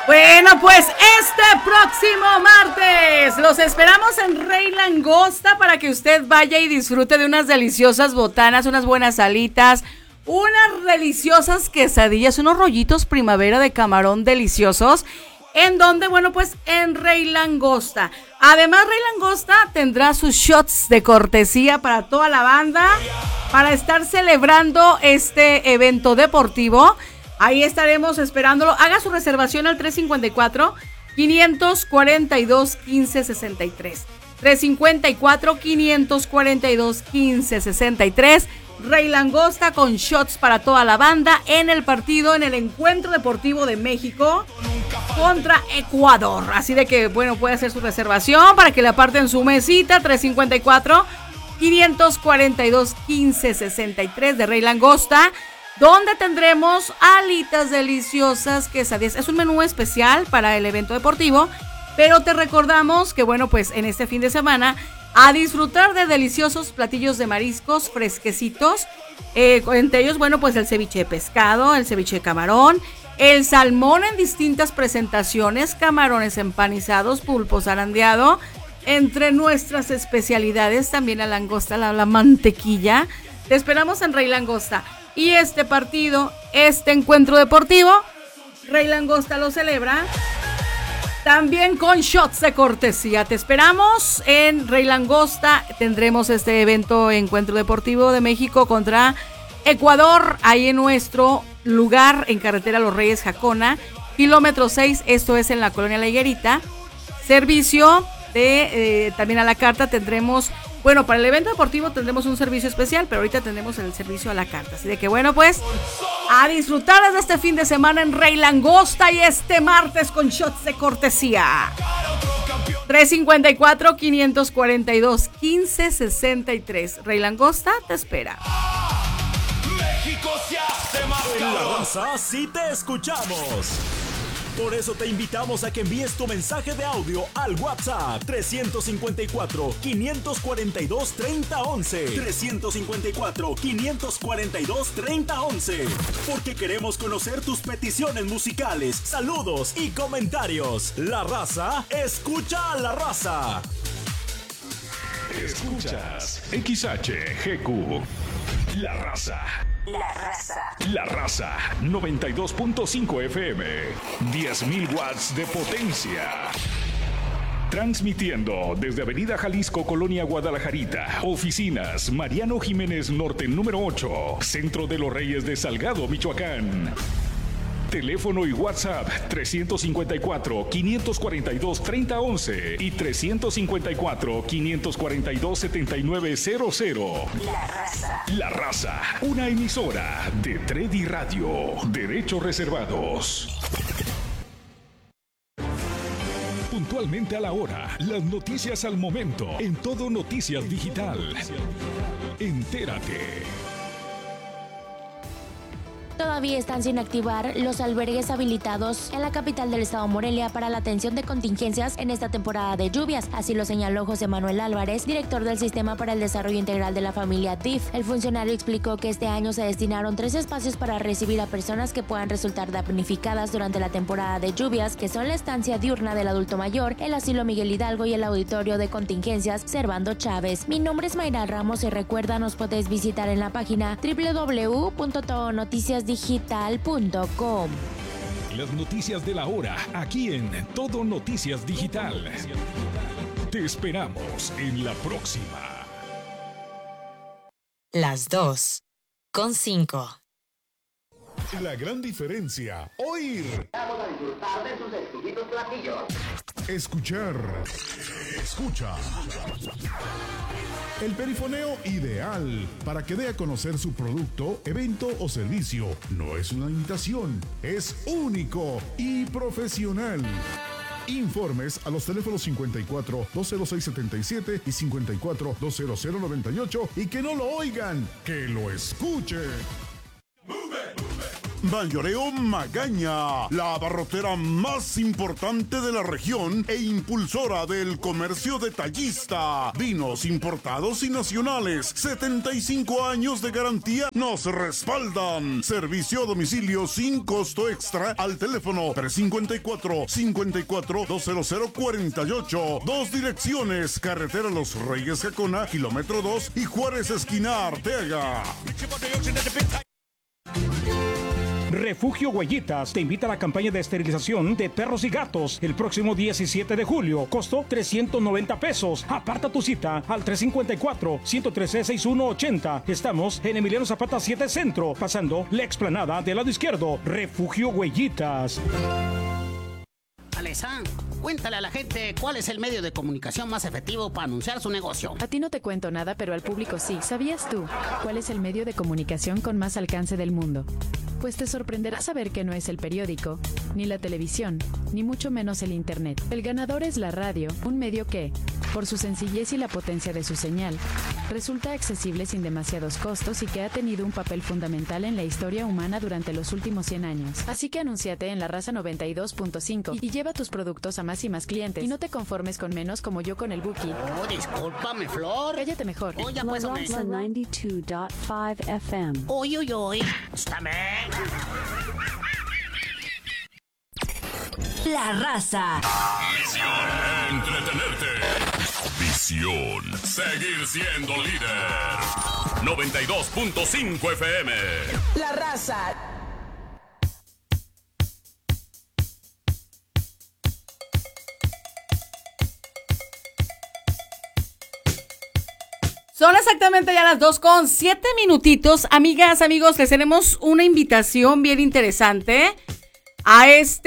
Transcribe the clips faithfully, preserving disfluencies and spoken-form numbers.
Bueno, pues este próximo martes los esperamos en Rey Langosta para que usted vaya y disfrute de unas deliciosas botanas, unas buenas alitas, unas deliciosas quesadillas, unos rollitos primavera de camarón deliciosos. ¿En donde? Bueno, pues en Rey Langosta. Además, Rey Langosta tendrá sus shots de cortesía para toda la banda para estar celebrando este evento deportivo. Ahí estaremos esperándolo. Haga su reservación al tres cinco cuatro, cinco cuatro dos, uno cinco seis tres. tres cinco cuatro, cinco cuatro dos, uno cinco seis tres. Rey Langosta con shots para toda la banda en el partido, en el Encuentro Deportivo de México contra Ecuador. Así de que, bueno, puede hacer su reservación para que le aparten su mesita. tres cinco cuatro, cinco cuatro dos, uno cinco seis tres de Rey Langosta, donde tendremos alitas deliciosas, quesadillas. Es un menú especial para el evento deportivo, pero te recordamos que, bueno, pues en este fin de semana a disfrutar de deliciosos platillos de mariscos fresquecitos, eh, entre ellos, bueno, pues el ceviche de pescado, el ceviche de camarón, el salmón en distintas presentaciones, camarones empanizados, pulpo zarandeado, entre nuestras especialidades también la langosta, la, la mantequilla. Te esperamos en Rey Langosta. Y este partido, este encuentro deportivo, Rey Langosta lo celebra también con shots de cortesía. Te esperamos en Rey Langosta. Tendremos este evento Encuentro Deportivo de México contra Ecuador, ahí en nuestro lugar, en carretera Los Reyes Jacona, kilómetro seis, esto es en la colonia La Higuerita. Servicio de, eh, también a la carta tendremos, bueno, para el evento deportivo tendremos un servicio especial, pero ahorita tendremos el servicio a la carta. Así de que, bueno, pues a disfrutar desde este fin de semana en Rey Langosta y este martes con shots de cortesía. tres cinco cuatro, cinco cuatro dos, uno cinco seis tres. Rey Langosta te espera. México se hace más En La Raza sí te escuchamos. Por eso te invitamos a que envíes tu mensaje de audio al WhatsApp tres cinco cuatro, cinco cuatro dos, tres cero uno uno. tres cinco cuatro, cinco cuatro dos, tres cero uno uno. Porque queremos conocer tus peticiones musicales, saludos y comentarios. La Raza, escucha a La Raza. Escuchas X H G Q. La Raza. La Raza. La Raza, noventa y dos punto cinco F M, diez mil watts de potencia. Transmitiendo desde Avenida Jalisco, Colonia Guadalajarita. Oficinas Mariano Jiménez Norte número ocho, Centro de los Reyes de Salgado, Michoacán. Teléfono y WhatsApp tres cinco cuatro, cinco cuatro dos, tres cero uno uno y tres cinco cuatro, cinco cuatro dos, siete nueve cero cero. La Raza. La Raza, una emisora de Tredi Radio. Derechos reservados. Puntualmente a la hora, las noticias al momento, en Todo Noticias Digital. Entérate. Todavía están sin activar los albergues habilitados en la capital del estado Morelia para la atención de contingencias en esta temporada de lluvias. Así lo señaló José Manuel Álvarez, director del Sistema para el Desarrollo Integral de la Familia D I F. El funcionario explicó que este año se destinaron tres espacios para recibir a personas que puedan resultar damnificadas durante la temporada de lluvias, que son la estancia diurna del adulto mayor, el asilo Miguel Hidalgo y el auditorio de contingencias Servando Chávez. Mi nombre es Mayra Ramos y recuerda, nos podés visitar en la página doble u doble u doble u punto todo noticias digital punto com. Las noticias de la hora, aquí en Todo Noticias Digital. Te esperamos en la próxima. Las dos con cinco. La gran diferencia, oír. Vamos a disfrutar de sus exquisitos platillos. Escuchar. Escucha. El perifoneo ideal para que dé a conocer su producto, evento o servicio. No es una imitación, es único y profesional. Informes a los teléfonos cincuenta y cuatro, dos cero seis, setenta y siete y cincuenta y cuatro, dos cero cero, noventa y ocho y que no lo oigan, que lo escuchen. Move it, move it. Mayoreo Magaña, la abarrotera más importante de la región e impulsora del comercio detallista. Vinos importados y nacionales, setenta y cinco años de garantía nos respaldan. Servicio a domicilio sin costo extra al teléfono tres cinco cuatro, cinco cuatro, dos cero cero cuatro ocho. Dos direcciones, carretera Los Reyes Jacona, kilómetro dos y Juárez esquina Arteaga. Refugio Huellitas te invita a la campaña de esterilización de perros y gatos el próximo diecisiete de julio. Costo trescientos noventa pesos. Aparta tu cita al tres cinco cuatro, uno uno tres, seis uno ocho cero. Estamos en Emiliano Zapata siete Centro, pasando la explanada del lado izquierdo. Refugio Huellitas. Alessandro, cuéntale a la gente cuál es el medio de comunicación más efectivo para anunciar su negocio. A ti no te cuento nada, pero al público sí. ¿Sabías tú cuál es el medio de comunicación con más alcance del mundo? Pues te sorprenderá saber que no es el periódico, ni la televisión, ni mucho menos el internet. El ganador es la radio, un medio que, por su sencillez y la potencia de su señal, resulta accesible sin demasiados costos y que ha tenido un papel fundamental en la historia humana durante los últimos cien años. Así que anúnciate en La Raza noventa y dos punto cinco y lleva tus productos a más y más clientes. Y no te conformes con menos como yo con el Buki. Oh, discúlpame, Flor. Cállate mejor. Oh, ya pues, La Raza noventa y dos punto cinco F M. Uy, uy, uy. Estáme. La Raza. Misión: entretenerte. Visión: seguir siendo líder. noventa y dos punto cinco F M. La Raza. Son exactamente ya las dos con siete minutitos. Amigas, amigos, les tenemos una invitación bien interesante. A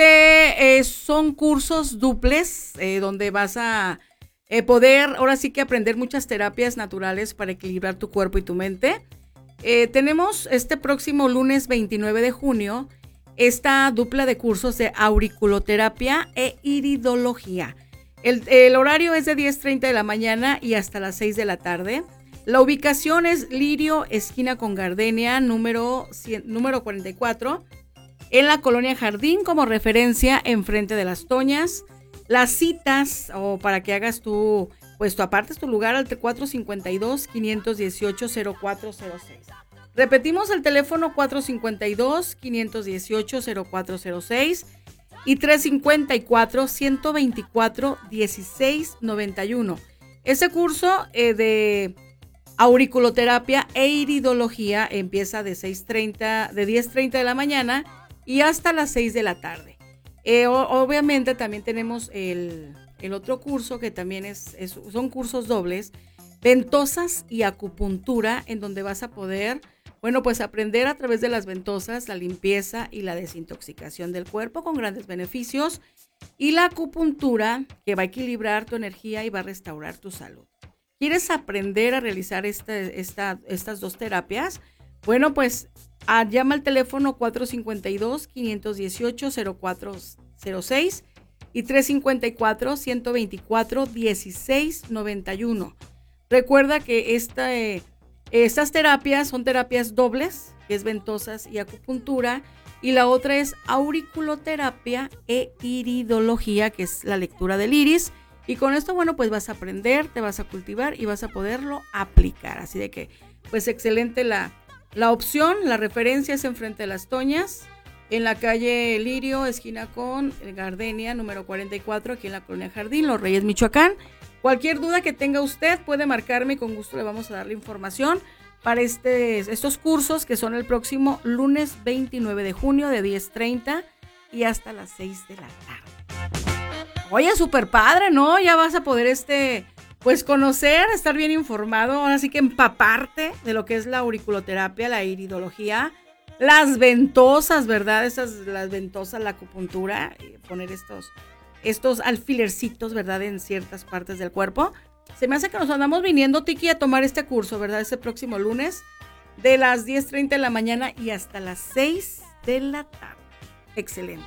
este eh, son cursos duples eh, donde vas a eh, poder, ahora sí que aprender muchas terapias naturales para equilibrar tu cuerpo y tu mente. Eh, tenemos este próximo lunes veintinueve de junio esta dupla de cursos de auriculoterapia e iridología. El, el horario es de diez treinta de la mañana y hasta las seis de la tarde. La ubicación es Lirio, esquina con Gardenia, número, número cuarenta y cuatro, en la colonia Jardín, como referencia enfrente de las Toñas. Las citas, o para que hagas tu, pues tu apartes tu lugar al cuatro cinco dos, cinco uno ocho, cero cuatro cero seis. Repetimos el teléfono cuatro cinco dos, cinco uno ocho, cero cuatro cero seis y tres cinco cuatro, uno dos cuatro, uno seis nueve uno. Ese curso eh, de auriculoterapia e iridología empieza de seis treinta, de diez treinta de la mañana y hasta las seis de la tarde. Eh, o, obviamente también tenemos el, el otro curso que también es, es, son cursos dobles, ventosas y acupuntura, en donde vas a poder, bueno, pues aprender a través de las ventosas la limpieza y la desintoxicación del cuerpo con grandes beneficios, y la acupuntura, que va a equilibrar tu energía y va a restaurar tu salud. ¿Quieres aprender a realizar esta, esta, estas dos terapias? Bueno, pues ah, llama al teléfono cuatro cinco dos, cinco uno ocho, cero cuatro cero seis y tres cinco cuatro, uno dos cuatro, uno seis nueve uno. Recuerda que esta, eh, estas terapias son terapias dobles, que es ventosas y acupuntura, y la otra es auriculoterapia e iridología, que es la lectura del iris. Y con esto, bueno, pues vas a aprender, te vas a cultivar y vas a poderlo aplicar. Así de que, pues excelente la, la opción. La referencia es enfrente de las Toñas, en la calle Lirio, esquina con Gardenia, número cuarenta y cuatro, aquí en la colonia Jardín, Los Reyes, Michoacán. Cualquier duda que tenga usted puede marcarme y con gusto le vamos a dar la información para este, estos cursos que son el próximo lunes veintinueve de junio de diez treinta y hasta las seis de la tarde. Oye, súper padre, ¿no? Ya vas a poder, este, pues conocer, estar bien informado, ahora sí que empaparte de lo que es la auriculoterapia, la iridología, las ventosas, ¿verdad? Esas, las ventosas, la acupuntura, poner estos, estos alfilercitos, ¿verdad? En ciertas partes del cuerpo. Se me hace que nos andamos viniendo, Tiki, a tomar este curso, ¿verdad? Ese próximo lunes, de las diez treinta de la mañana y hasta las seis de la tarde. Excelente.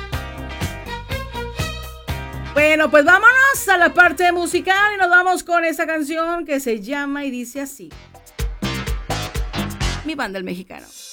Bueno, pues vámonos a la parte musical y nos vamos con esta canción que se llama y dice así: Mi Banda el Mexicano.